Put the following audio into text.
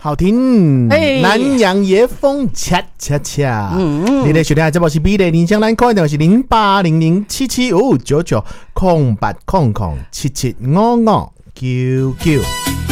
好听，南洋野风恰恰恰。你的收听这部是比的林香兰开的是08007755990800775599。